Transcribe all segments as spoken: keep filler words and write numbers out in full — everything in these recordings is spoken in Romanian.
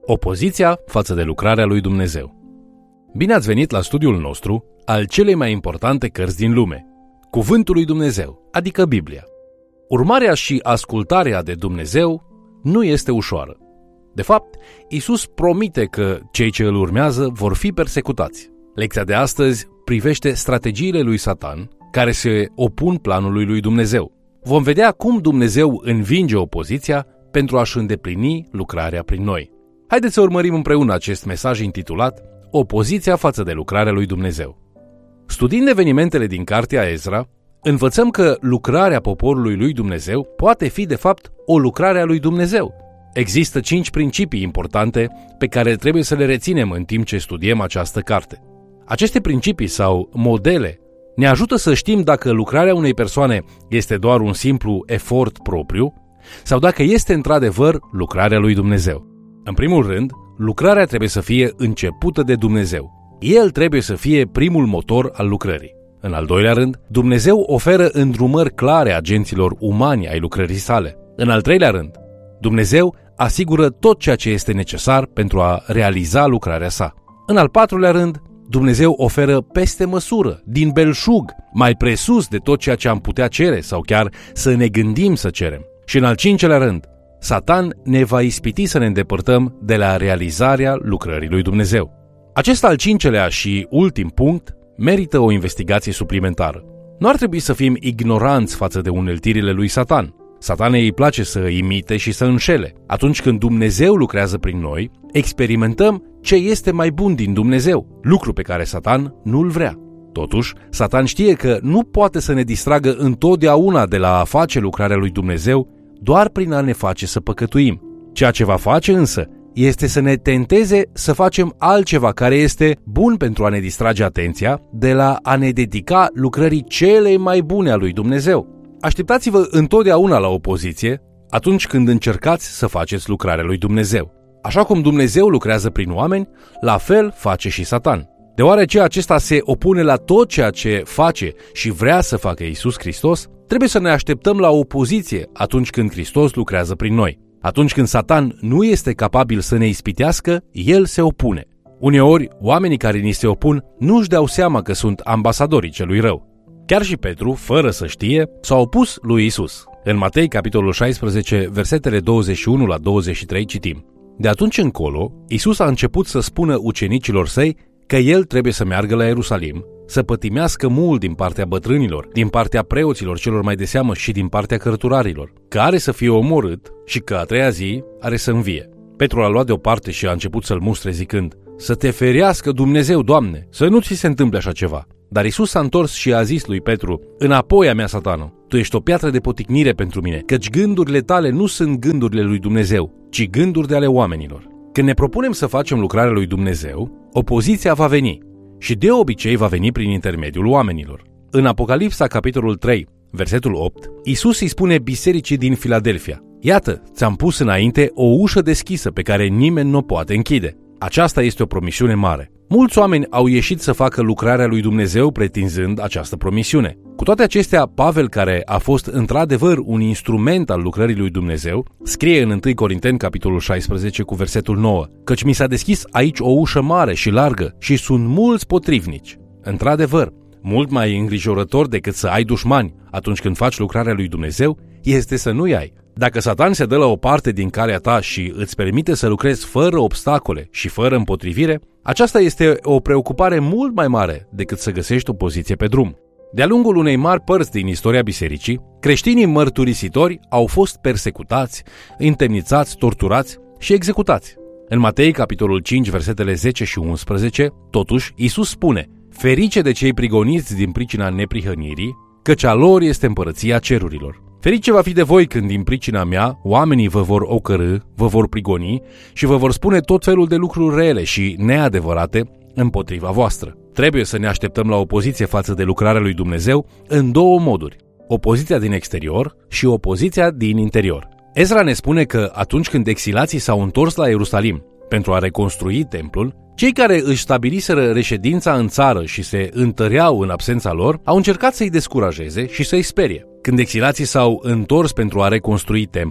Opoziția față de lucrarea lui Dumnezeu. Bine ați venit la studiul nostru al celei mai importante cărți din lume, Cuvântul lui Dumnezeu, adică Biblia. Urmarea și ascultarea de Dumnezeu nu este ușoară. De fapt, Iisus promite că cei ce îl urmează vor fi persecutați. Lecția de astăzi privește strategiile lui Satan, care se opun planului lui Dumnezeu. Vom vedea cum Dumnezeu învinge opoziția pentru a-și îndeplini lucrarea prin noi. Haideți să urmărim împreună acest mesaj intitulat Opoziția față de lucrarea lui Dumnezeu. Studiind evenimentele din cartea Ezra, învățăm că lucrarea poporului lui Dumnezeu poate fi de fapt o lucrare a lui Dumnezeu. Există cinci principii importante pe care trebuie să le reținem în timp ce studiem această carte. Aceste principii sau modele ne ajută să știm dacă lucrarea unei persoane este doar un simplu efort propriu sau dacă este într-adevăr lucrarea lui Dumnezeu. În primul rând, lucrarea trebuie să fie începută de Dumnezeu. El trebuie să fie primul motor al lucrării. În al doilea rând, Dumnezeu oferă îndrumări clare agenților umani ai lucrării sale. În al treilea rând, Dumnezeu asigură tot ceea ce este necesar pentru a realiza lucrarea sa. În al patrulea rând, Dumnezeu oferă peste măsură, din belșug, mai presus de tot ceea ce am putea cere sau chiar să ne gândim să cerem. Și în al cincelea rând, Satan ne va ispiti să ne îndepărtăm de la realizarea lucrării lui Dumnezeu. Acest al cincelea și ultim punct merită o investigație suplimentară. Nu ar trebui să fim ignoranți față de uneltirile lui Satan. Satanei îi place să imite și să înșele. Atunci când Dumnezeu lucrează prin noi, experimentăm ce este mai bun din Dumnezeu, lucru pe care Satan nu-l vrea. Totuși, Satan știe că nu poate să ne distragă întotdeauna de la a face lucrarea lui Dumnezeu doar prin a ne face să păcătuim. Ceea ce va face însă este să ne tenteze să facem altceva care este bun pentru a ne distrage atenția de la a ne dedica lucrării celei mai bune a lui Dumnezeu. Așteptați-vă întotdeauna la opoziție atunci când încercați să faceți lucrarea lui Dumnezeu. Așa cum Dumnezeu lucrează prin oameni, la fel face și Satan. Deoarece acesta se opune la tot ceea ce face și vrea să facă Iisus Hristos, trebuie să ne așteptăm la opoziție atunci când Hristos lucrează prin noi. Atunci când Satan nu este capabil să ne ispitească, el se opune. Uneori, oamenii care ni se opun nu își dau seama că sunt ambasadorii celui rău. Chiar și Petru, fără să știe, s-a opus lui Iisus. În Matei, capitolul șaisprezece, versetele douăzeci și unu la douăzeci și trei citim: De atunci încolo, Iisus a început să spună ucenicilor săi că el trebuie să meargă la Ierusalim, să pătimească mult din partea bătrânilor, din partea preoților celor mai de seamă și din partea cărturarilor, că are să fie omorât și că a treia zi are să învie. Petru l-a luat deoparte și a început să-l mustre zicând: Să te ferească Dumnezeu, Doamne, să nu ți se întâmple așa ceva. Dar Iisus s-a întors și a zis lui Petru: Înapoi a mea, Satană, tu ești o piatră de poticnire pentru mine, căci gândurile tale nu sunt gândurile lui Dumnezeu, ci gânduri de ale oamenilor. Când ne propunem să facem lucrarea lui Dumnezeu, opoziția va veni și de obicei va veni prin intermediul oamenilor. În Apocalipsa, capitolul trei, versetul opt, Iisus îi spune bisericii din Filadelfia: Iată, ți-am pus înainte o ușă deschisă pe care nimeni nu o poate închide. Aceasta este o promisiune mare. Mulți oameni au ieșit să facă lucrarea lui Dumnezeu pretinzând această promisiune. Cu toate acestea, Pavel, care a fost într-adevăr un instrument al lucrării lui Dumnezeu, scrie în întâi Corinteni, capitolul șaisprezece, cu versetul nouă: Căci mi s-a deschis aici o ușă mare și largă și sunt mulți potrivnici. Într-adevăr, mult mai îngrijorător decât să ai dușmani atunci când faci lucrarea lui Dumnezeu este să nu-i ai. Dacă Satan se dă la o parte din calea ta și îți permite să lucrezi fără obstacole și fără împotrivire, aceasta este o preocupare mult mai mare decât să găsești o poziție pe drum. De-a lungul unei mari părți din istoria bisericii, creștinii mărturisitori au fost persecutați, întemnițați, torturați și executați. În Matei, capitolul cinci, versetele zece și unsprezece, totuși, Iisus spune: Ferice de cei prigoniți din pricina neprihănirii, căci a lor este împărăția cerurilor. Ferice va fi de voi când din pricina mea oamenii vă vor ocărî, vă vor prigoni și vă vor spune tot felul de lucruri rele și neadevărate împotriva voastră. Trebuie să ne așteptăm la opoziție față de lucrarea lui Dumnezeu în două moduri: opoziția din exterior și opoziția din interior. Ezra ne spune că atunci când exilații s-au întors la Ierusalim pentru a reconstrui templul, cei care își stabiliseră reședința în țară și se întăreau în absența lor au încercat să-i descurajeze și să-i sperie. Când exilații s-au întors pentru a reconstrui templul,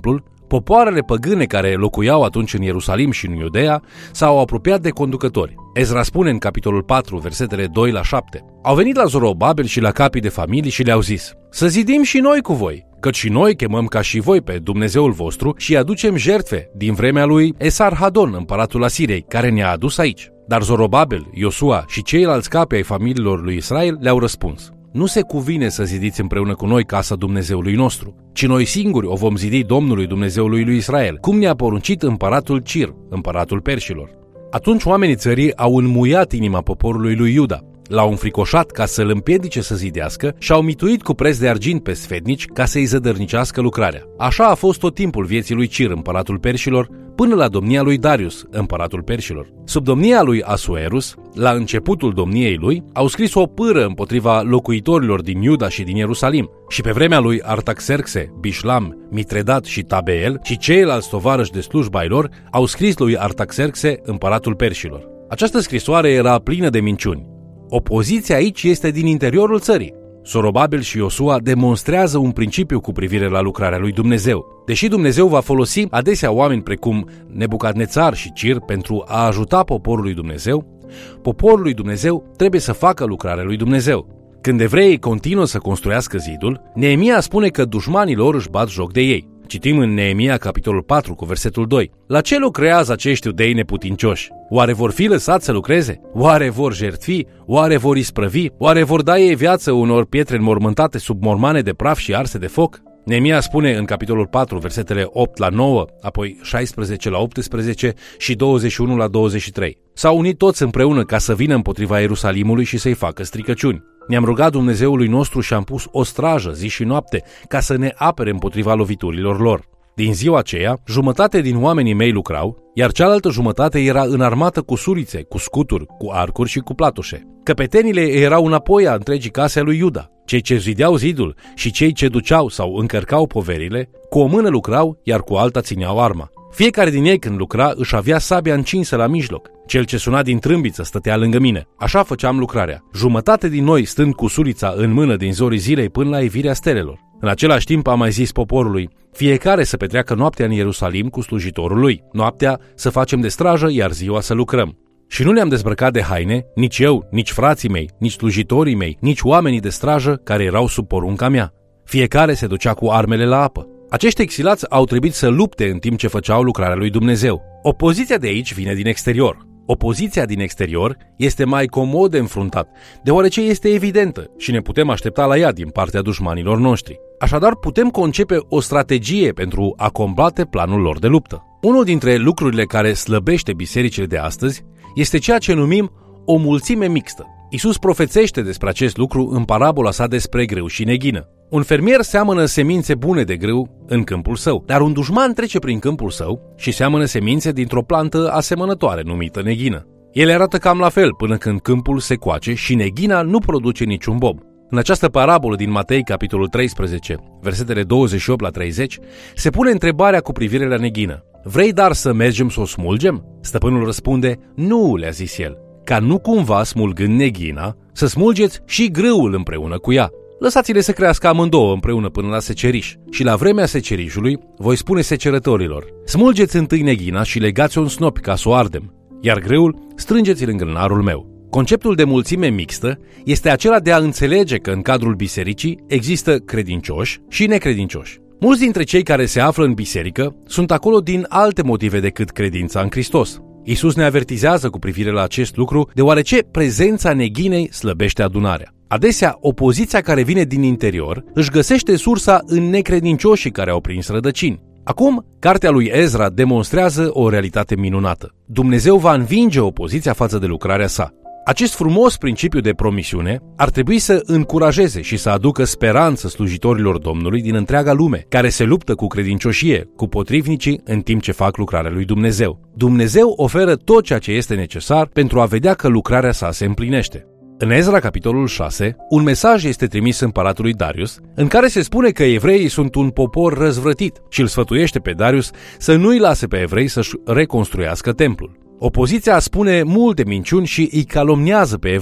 Popoarele păgâne care locuiau atunci în Ierusalim și în Iudeea s-au apropiat de conducători. Ezra spune în capitolul patru, versetele doi la șapte. Au venit la Zorobabel și la capii de familii și le-au zis: să zidim și noi cu voi, căci și noi chemăm ca și voi pe Dumnezeul vostru și aducem jertfe din vremea lui Esarhadon, împăratul Asiriei, care ne-a adus aici. Dar Zorobabel, Iosua și ceilalți capi ai familiilor lui Israel le-au răspuns: nu se cuvine să zidiți împreună cu noi casa Dumnezeului nostru, ci noi singuri o vom zidi Domnului Dumnezeului lui Israel, cum ne-a poruncit împăratul Cir, împăratul Perșilor. Atunci oamenii țării au înmuiat inima poporului lui Iuda, l-au înfricoșat ca să-l împiedice să zidească și au mituit cu preț de argint pe sfetnici ca să-i zădărnicească lucrarea. Așa a fost tot timpul vieții lui Cir, împăratul Perșilor, până la domnia lui Darius, împăratul Perșilor. Sub domnia lui Asuerus, la începutul domniei lui, au scris o pâră împotriva locuitorilor din Iuda și din Ierusalim. Și pe vremea lui Artaxerxe, Bishlam, Mitredat și Tabeel și ceilalți tovarăși de slujba ai lor au scris lui Artaxerxe, împăratul Perșilor. Această scrisoare era plină de minciuni. Opoziția aici este din interiorul țării. Zorobabel și Iosua demonstrează un principiu cu privire la lucrarea lui Dumnezeu. Deși Dumnezeu va folosi adesea oameni precum Nebucadnețar și Cir pentru a ajuta poporul lui Dumnezeu, poporul lui Dumnezeu trebuie să facă lucrarea lui Dumnezeu. Când evreii continuă să construiască zidul, Neemia spune că dușmanii lor își bat joc de ei. Citim în Neemia, capitolul patru, cu versetul doi. La ce lucrează acești iudei neputincioși? Oare vor fi lăsați să lucreze? Oare vor jertfi? Oare vor isprăvi? Oare vor da ei viață unor pietre înmormântate sub mormane de praf și arse de foc? Neemia spune în capitolul patru, versetele opt la nouă, apoi șaisprezece la optsprezece și douăzeci și unu la douăzeci și trei. S-au unit toți împreună ca să vină împotriva Ierusalimului și să-i facă stricăciuni. Ne-am rugat Dumnezeului nostru și am pus o strajă zi și noapte ca să ne apere împotriva loviturilor lor. Din ziua aceea, jumătate din oamenii mei lucrau, iar cealaltă jumătate era înarmată cu surițe, cu scuturi, cu arcuri și cu platoșe. Căpetenile erau înapoi a întregii case a lui Iuda. Cei ce zideau zidul și cei ce duceau sau încărcau poverile, cu o mână lucrau, iar cu alta țineau arma. Fiecare din ei când lucra își avea sabia încinsă la mijloc. Cel ce suna din trâmbiță stătea lângă mine. Așa făceam lucrarea. Jumătate din noi stând cu surița în mână din zorii zilei până la ivirea stelelor. În același timp am mai zis poporului: fiecare să petreacă noaptea în Ierusalim cu slujitorul lui. Noaptea să facem de strajă, iar ziua să lucrăm. Și nu ne-am dezbrăcat de haine, nici eu, nici frații mei, nici slujitorii mei, nici oamenii de strajă care erau sub porunca mea. Fiecare se ducea cu armele la apă. Acești exilați au trebuit să lupte în timp ce făceau lucrarea lui Dumnezeu. Opoziția de aici vine din exterior. Opoziția din exterior este mai comod de înfruntat, deoarece este evidentă și ne putem aștepta la ea din partea dușmanilor noștri. Așadar, putem concepe o strategie pentru a combate planul lor de luptă. Unul dintre lucrurile care slăbește bisericile de astăzi este ceea ce numim o mulțime mixtă. Iisus profețește despre acest lucru în parabola sa despre grâu și neghină. Un fermier seamănă semințe bune de grâu în câmpul său, dar un dușman trece prin câmpul său și seamănă semințe dintr-o plantă asemănătoare numită neghină. Ele arată cam la fel până când câmpul se coace și neghina nu produce niciun bob. În această parabolă din Matei, capitolul treisprezece, versetele douăzeci și opt la treizeci, se pune întrebarea cu privire la neghină. Vrei dar să mergem să o smulgem? Stăpânul răspunde: nu, le-a zis el, ca nu cumva smulgând neghina, să smulgeți și grâul împreună cu ea. Lăsați-le să crească amândouă împreună până la seceriș. Și la vremea secerișului voi spune secerătorilor: smulgeți întâi neghina și legați-o în snopi ca să o ardem, iar grâul strângeți-l în grânarul meu. Conceptul de mulțime mixtă este acela de a înțelege că în cadrul bisericii există credincioși și necredincioși. Mulți dintre cei care se află în biserică sunt acolo din alte motive decât credința în Hristos. Iisus ne avertizează cu privire la acest lucru, deoarece prezența neghinei slăbește adunarea. Adesea, opoziția care vine din interior își găsește sursa în necredincioșii care au prins rădăcini. Acum, cartea lui Ezra demonstrează o realitate minunată. Dumnezeu va învinge opoziția față de lucrarea sa. Acest frumos principiu de promisiune ar trebui să încurajeze și să aducă speranță slujitorilor Domnului din întreaga lume, care se luptă cu credincioșie, cu potrivnicii, în timp ce fac lucrarea lui Dumnezeu. Dumnezeu oferă tot ceea ce este necesar pentru a vedea că lucrarea sa se împlinește. În Ezra, capitolul șase, un mesaj este trimis împăratului Darius, în care se spune că evreii sunt un popor răzvrătit și îl sfătuiește pe Darius să nu-i lase pe evrei să-și reconstruiască templul. Opoziția spune multe minciuni și îi calomniază pe evrei.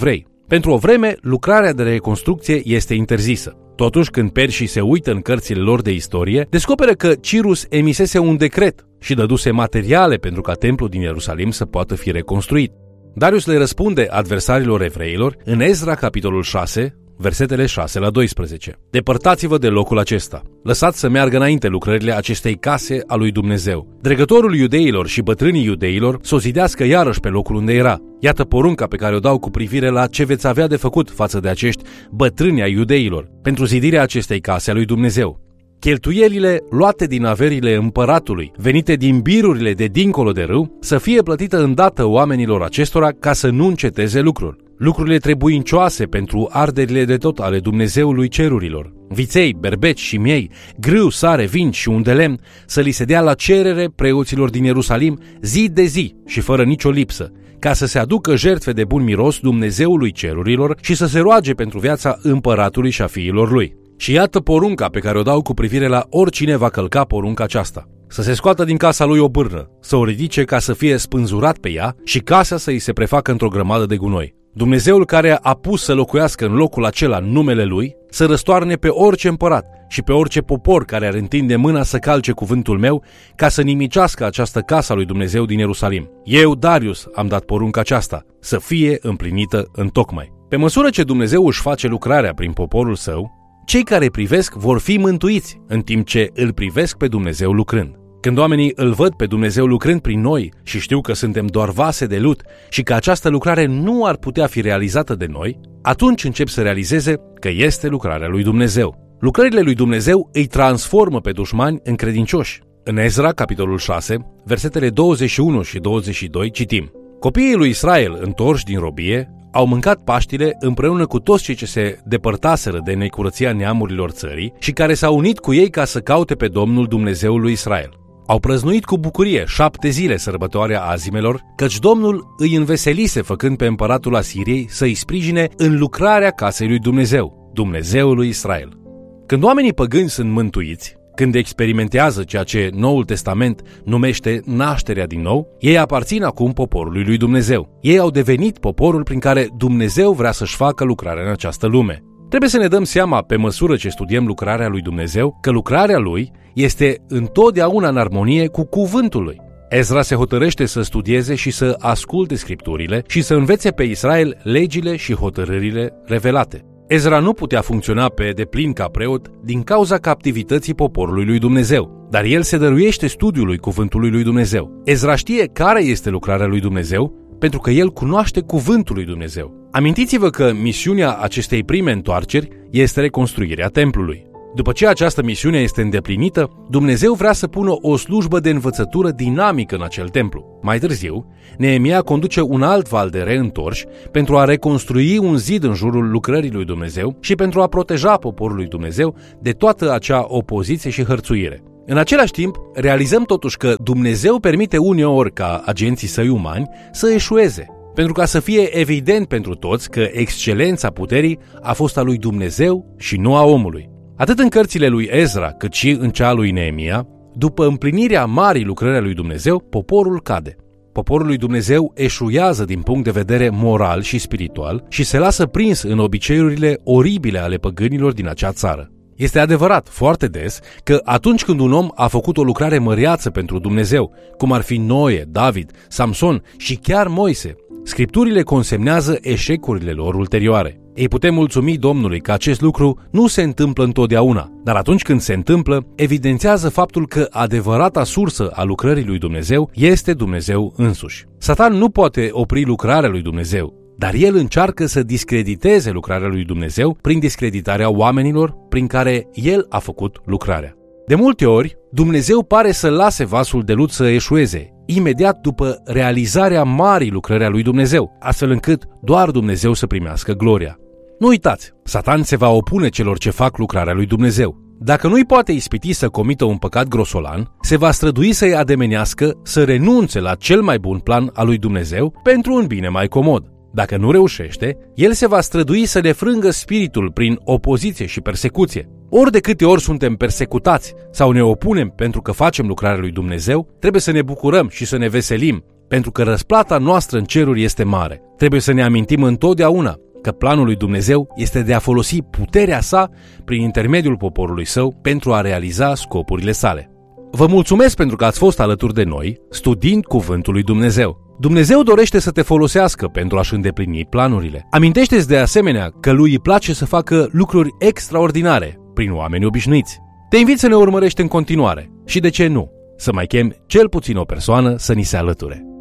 Pentru o vreme, lucrarea de reconstrucție este interzisă. Totuși, când perșii se uită în cărțile lor de istorie, descoperă că Cirus emisese un decret și dăduse materiale pentru ca templul din Ierusalim să poată fi reconstruit. Darius le răspunde adversarilor evreilor în Ezra, capitolul șase, versetele șase la doisprezece. Depărtați-vă de locul acesta. Lăsați să meargă înainte lucrările acestei case a lui Dumnezeu. Dregătorul iudeilor și bătrânii iudeilor să o zidească iarăși pe locul unde era. Iată porunca pe care o dau cu privire la ce veți avea de făcut față de acești bătrâni ai iudeilor pentru zidirea acestei case a lui Dumnezeu. Cheltuielile luate din averile împăratului, venite din birurile de dincolo de râu, să fie plătită îndată oamenilor acestora ca să nu înceteze lucrul. Lucrurile trebuincioase pentru arderile de tot ale Dumnezeului cerurilor, viței, berbeci și miei, grâu, sare, vin și un de lemn, să li se dea la cerere preoților din Ierusalim zi de zi și fără nicio lipsă, ca să se aducă jertfe de bun miros Dumnezeului cerurilor și să se roage pentru viața împăratului și a fiilor lui. Și iată porunca pe care o dau cu privire la oricine va călca porunca aceasta. Să se scoată din casa lui o bârnă, să o ridice ca să fie spânzurat pe ea și casa să îi se prefacă într-o grămadă de gunoi. Dumnezeul care a pus să locuiască în locul acela numele lui, să răstoarne pe orice împărat și pe orice popor care ar întinde mâna să calce cuvântul meu, ca să nimicească această casă a lui Dumnezeu din Ierusalim. Eu, Darius, am dat porunca aceasta, să fie împlinită întocmai. Pe măsură ce Dumnezeu își face lucrarea prin poporul său, cei care privesc vor fi mântuiți, în timp ce îl privesc pe Dumnezeu lucrând. Când oamenii îl văd pe Dumnezeu lucrând prin noi și știu că suntem doar vase de lut și că această lucrare nu ar putea fi realizată de noi, atunci încep să realizeze că este lucrarea lui Dumnezeu. Lucrările lui Dumnezeu îi transformă pe dușmani în credincioși. În Ezra, capitolul șase, versetele douăzeci și unu și douăzeci și doi, citim: Copiii lui Israel, întorși din robie, au mâncat Paștile împreună cu toți cei ce se depărtaseră de necurăția neamurilor țării și care s-au unit cu ei ca să caute pe Domnul Dumnezeul lui Israel. Au prăznuit cu bucurie șapte zile sărbătoarea azimelor, căci Domnul îi înveselise făcând pe împăratul Asiriei să îi sprijine în lucrarea casei lui Dumnezeu, Dumnezeul lui Israel. Când oamenii păgâni sunt mântuiți, când experimentează ceea ce Noul Testament numește nașterea din nou, ei aparțin acum poporului lui Dumnezeu. Ei au devenit poporul prin care Dumnezeu vrea să-și facă lucrarea în această lume. Trebuie să ne dăm seama, pe măsură ce studiem lucrarea lui Dumnezeu, că lucrarea lui este întotdeauna în armonie cu cuvântul lui. Ezra se hotărăște să studieze și să asculte scripturile și să învețe pe Israel legile și hotărârile revelate. Ezra nu putea funcționa pe deplin ca preot din cauza captivității poporului lui Dumnezeu, dar el se dăruiește studiului cuvântului lui Dumnezeu. Ezra știe care este lucrarea lui Dumnezeu, pentru că el cunoaște cuvântul lui Dumnezeu. Amintiți-vă că misiunea acestei prime întoarceri este reconstruirea templului. După ce această misiune este îndeplinită, Dumnezeu vrea să pună o slujbă de învățătură dinamică în acel templu. Mai târziu, Neemia conduce un alt val de reîntorși pentru a reconstrui un zid în jurul lucrării lui Dumnezeu și pentru a proteja poporul lui Dumnezeu de toată acea opoziție și hărțuire. În același timp, realizăm totuși că Dumnezeu permite uneori ca agenții săi umani să eșueze, pentru ca să fie evident pentru toți că excelența puterii a fost a lui Dumnezeu și nu a omului. Atât în cărțile lui Ezra, cât și în cea lui Neemia, după împlinirea marii lucrări a lui Dumnezeu, poporul cade. Poporul lui Dumnezeu eșuează din punct de vedere moral și spiritual și se lasă prins în obiceiurile oribile ale păgânilor din acea țară. Este adevărat foarte des că atunci când un om a făcut o lucrare măreață pentru Dumnezeu, cum ar fi Noe, David, Samson și chiar Moise, Scripturile consemnează eșecurile lor ulterioare. Ei putem mulțumi Domnului că acest lucru nu se întâmplă întotdeauna, dar atunci când se întâmplă, evidențiază faptul că adevărata sursă a lucrării lui Dumnezeu este Dumnezeu însuși. Satan nu poate opri lucrarea lui Dumnezeu, dar el încearcă să discrediteze lucrarea lui Dumnezeu prin discreditarea oamenilor prin care el a făcut lucrarea. De multe ori, Dumnezeu pare să lase vasul de lut să eșueze, imediat după realizarea marii lucrări a lui Dumnezeu, astfel încât doar Dumnezeu să primească gloria. Nu uitați, Satan se va opune celor ce fac lucrarea lui Dumnezeu. Dacă nu-i poate ispiti să comită un păcat grosolan, se va strădui să-i ademenească să renunțe la cel mai bun plan al lui Dumnezeu pentru un bine mai comod. Dacă nu reușește, el se va strădui să le frângă spiritul prin opoziție și persecuție. Ori de câte ori suntem persecutați sau ne opunem pentru că facem lucrarea lui Dumnezeu, trebuie să ne bucurăm și să ne veselim, pentru că răsplata noastră în ceruri este mare. Trebuie să ne amintim întotdeauna că planul lui Dumnezeu este de a folosi puterea sa prin intermediul poporului său pentru a realiza scopurile sale. Vă mulțumesc pentru că ați fost alături de noi, studiind Cuvântul lui Dumnezeu. Dumnezeu dorește să te folosească pentru a-și îndeplini planurile. Amintește-ți de asemenea că lui îi place să facă lucruri extraordinare prin oameni obișnuiți. Te invit să ne urmărești în continuare și, de ce nu, să mai chem cel puțin o persoană să ni se alăture.